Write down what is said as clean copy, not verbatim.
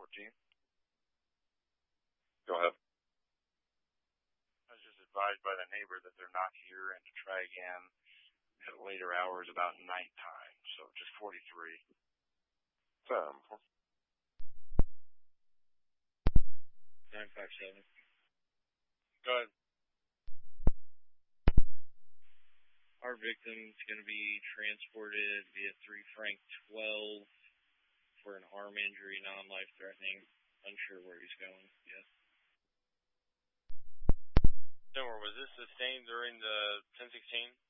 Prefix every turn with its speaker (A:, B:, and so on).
A: 14. Go ahead. I was just advised by the neighbor that they're not here and to try again at later hours about nighttime. So just 43. 957. Go ahead. Our victim's going to be transported via 3 Frank 12 for an arm injury, non-life threatening. Unsure where he's going yet.
B: Denver, was this sustained during the 1016?